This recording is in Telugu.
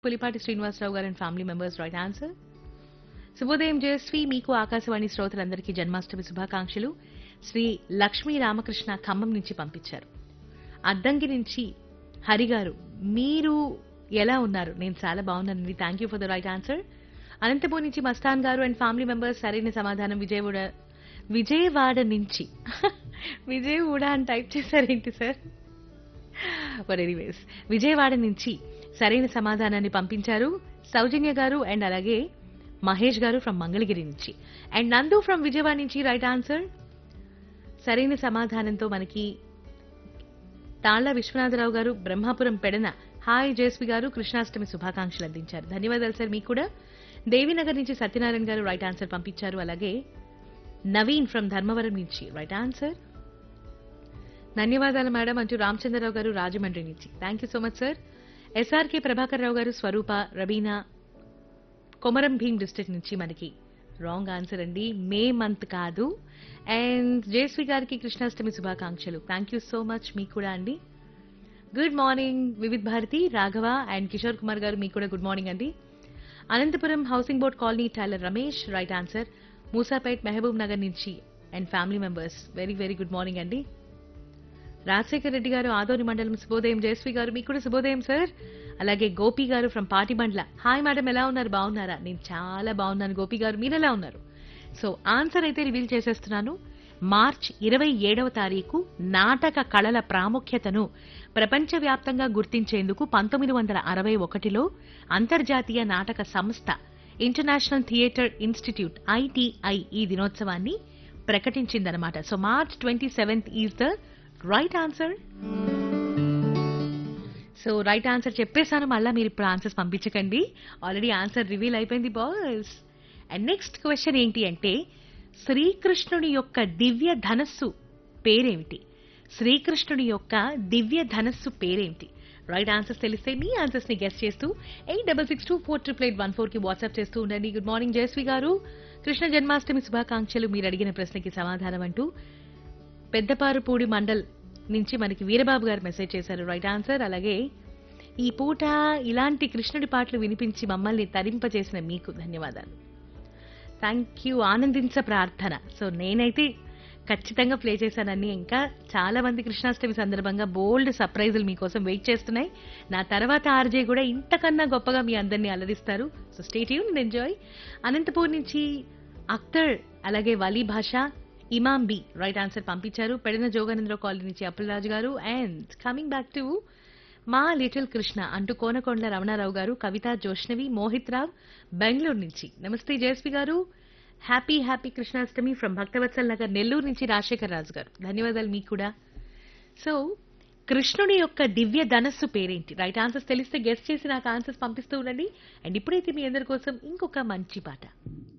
పులిపాటి శ్రీనివాసరావు గారు and family members right answer. శుభోదయం జయశ్రీ, మీకు ఆకాశవాణి శ్రోతలందరికీ జన్మాష్టమి శుభాకాంక్షలు. శ్రీ లక్ష్మీ రామకృష్ణ ఖమ్మం నుంచి పంపించారు. అద్దంకి నుంచి హరి గారు, మీరు ఎలా ఉన్నారు? నేను చాలా బాగున్నానండి, thank you for the right answer. Anantapur నుంచి మస్తాన్ గారు అండ్ ఫ్యామిలీ మెంబర్స్ సరైన సమాధానం. విజయవాడ నుంచి విజయవాడ అని type చేశారేంటి sir? But anyways, Vijayawada నుంచి సరైన సమాధానాన్ని పంపించారు సౌజన్య గారు అండ్ అలాగే మహేష్ గారు ఫ్రమ్ మంగళగిరి నుంచి. అండ్ నందు ఫ్రమ్ విజయవాడ నుంచి రైట్ ఆన్సర్. సరైన సమాధానంతో మనకి తాళ్ల విశ్వనాథరావు గారు బ్రహ్మాపురం పెడన హాయ్ జేస్వి గారు, కృష్ణాష్టమి శుభాకాంక్షలు అందించారు. ధన్యవాదాలు సార్ మీకు కూడా. దేవీనగర్ నుంచి సత్యనారాయణ గారు రైట్ ఆన్సర్ పంపించారు. అలాగే నవీన్ ఫ్రమ్ ధర్మవరం నుంచి రైట్ ఆన్సర్. ధన్యవాదాలు మేడం అంటూ రామచంద్రరావు గారు రాజమండ్రి నుంచి. Thank you so much sir. SRK Prabhakar Rao గారు స్వరూప రబీనా కొమరం భీం డిస్ట్రిక్ట్ నుంచి మనకి రాంగ్ ఆన్సర్ అండి, మే మంత్ కాదు. అండ్ జయశ్రీ గారికి కృష్ణాష్టమి శుభాకాంక్షలు. థ్యాంక్ యూ సో మచ్ మీకు కూడా అండి. Good morning Vividh Bharati Raghava and Kishore Kumar గారు, మీకు కూడా గుడ్ మార్నింగ్ అండి. Anantapuram housing board colony tailor Ramesh right answer. Moosapet Mahabub Nagar నుంచి and family members very very good morning అండి. రాజశేఖర్ రెడ్డి గారు ఆదోని మండలం శుభోదయం జయశ్రీ గారు, మీకు కూడా శుభోదయం సార్. అలాగే గోపి గారు ఫ్రమ్ పాటిబండ్ల హాయ్ మేడం ఎలా ఉన్నారు, బాగున్నారా? నేను చాలా బాగున్నాను గోపి గారు, మీరు ఎలా ఉన్నారు? సో ఆన్సర్ అయితే రివీల్ చేసేస్తున్నాను. మార్చ్ 27వ తారీఖు నాటక కళల ప్రాముఖ్యతను ప్రపంచవ్యాప్తంగా గుర్తించేందుకు 1961లో అంతర్జాతీయ నాటక సంస్థ ఇంటర్నేషనల్ థియేటర్ ఇన్స్టిట్యూట్ ITI ఈ దినోత్సవాన్ని ప్రకటించిందనమాట. So March 27th is the right answer. So right answer చెప్పేశాను, మళ్ళీ మీరు ఇప్పుడు ఆన్సర్స్ పంపించకండి, ఆల్రెడీ ఆన్సర్ రివీల్ అయిపోయింది బాయ్స్. అండ్ నెక్స్ట్ క్వశ్చన్ ఏంటి అంటే, శ్రీకృష్ణుడి యొక్క దివ్య ధనస్సు పేరేమిటి? శ్రీకృష్ణుడి యొక్క దివ్య ధనస్సు పేరేమిటి? రైట్ ఆన్సర్స్ తెలిస్తే మీ ఆన్సర్స్ ని గెస్ట్ చేస్తూ 8662488814 కి వాట్సాప్ చేస్తూ ఉండండి. గుడ్ మార్నింగ్ జయశ్రీ గారు, కృష్ణ జన్మాష్టమి శుభాకాంక్షలు, మీరు అడిగిన ప్రశ్నకి సమాధానం అంటూ పెద్దపారుపూడి మండల్ నుంచి మనకి వీరబాబు గారు మెసేజ్ చేశారు రైట్ ఆన్సర్. అలాగే ఈ పూట ఇలాంటి కృష్ణుడి పాటలు వినిపించి మమ్మల్ని తరింపజేసిన మీకు ధన్యవాదాలు. Thank you. ఆనందించ ప్రార్థన, సో నేనైతే ఖచ్చితంగా ప్లే చేశానని. ఇంకా చాలా మంది కృష్ణాష్టమి సందర్భంగా బోల్డ్ సర్ప్రైజులు మీకోసం వెయిట్ చేస్తున్నాయి. నా తర్వాత ఆర్జే కూడా ఇంతకన్నా గొప్పగా మీ అందరినీ అలరిస్తారు. So stay tuned, enjoy. Anantapur నుంచి అఖ్తర్ అలాగే వలీ భాష ఇమాం బి రైట్ ఆన్సర్ పంపించారు. పెడన జోగానందరావు కాలనీ నుంచి అప్పలరాజు గారు. అండ్ కమింగ్ బ్యాక్ టు మా లిటిల్ కృష్ణ అంటూ కోనకొండల రమణారావు గారు, కవిత జోష్నవి, మోహిత్ రావ్ బెంగళూరు నుంచి. నమస్తే జయశ్రీ గారు, happy happy Krishnashtami from Bhaktavatsal Nagar Nellore నుంచి రాజశేఖర్ రాజు గారు. ధన్యవాదాలు మీకు కూడా. సో కృష్ణుడి యొక్క దివ్య ధనస్సు పేరేంటి? రైట్ ఆన్సర్స్ తెలిస్తే గెస్ట్ చేసి నాకు ఆన్సర్స్ పంపిస్తూ ఉండండి. అండ్ ఇప్పుడైతే మీ అందరి కోసం ఇంకొక మంచి పాట.